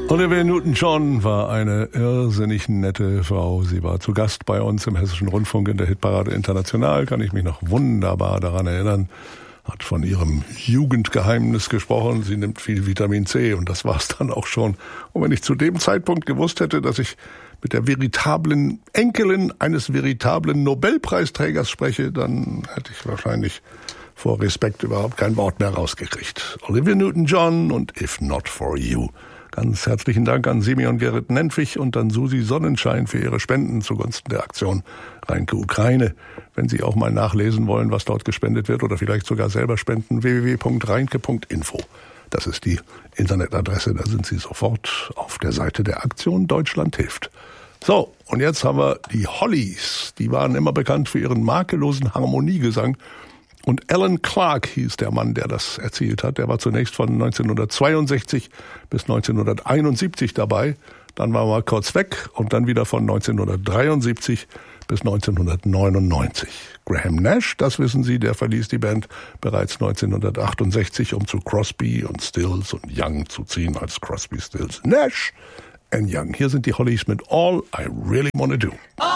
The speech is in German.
Olivia Newton-John war eine irrsinnig nette Frau. Sie war zu Gast bei uns im Hessischen Rundfunk in der Hitparade International, kann ich mich noch wunderbar daran erinnern. Hat von ihrem Jugendgeheimnis gesprochen. Sie nimmt viel Vitamin C und das war's dann auch schon. Und wenn ich zu dem Zeitpunkt gewusst hätte, dass ich mit der veritablen Enkelin eines veritablen Nobelpreisträgers spreche, dann hätte ich wahrscheinlich vor Respekt überhaupt kein Wort mehr rausgekriegt. Olivia Newton-John und If Not For You. Ganz herzlichen Dank an Simeon Gerrit Nentwich und an Susi Sonnenschein für ihre Spenden zugunsten der Aktion Reinke Ukraine. Wenn Sie auch mal nachlesen wollen, was dort gespendet wird oder vielleicht sogar selber spenden, www.reinke.info. Das ist die Internetadresse, da sind Sie sofort auf der Seite der Aktion Deutschland hilft. So, und jetzt haben wir die Hollies. Die waren immer bekannt für ihren makellosen Harmoniegesang. Und Alan Clark hieß der Mann, der das erzielt hat. Der war zunächst von 1962 bis 1971 dabei. Dann war er mal kurz weg und dann wieder von 1973 bis 1999. Graham Nash, das wissen Sie, der verließ die Band bereits 1968, um zu Crosby und Stills und Young zu ziehen als Crosby, Stills, Nash and Young. Hier sind die Hollies mit All I Really Wanna Do.